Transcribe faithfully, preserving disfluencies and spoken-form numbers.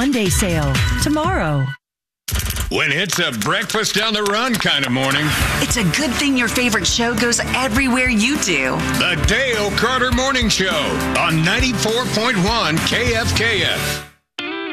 Sunday sale tomorrow. When it's a breakfast down the run kind of morning, it's a good thing your favorite show goes everywhere you do. The Dale Carter Morning Show on ninety-four point one K F K F.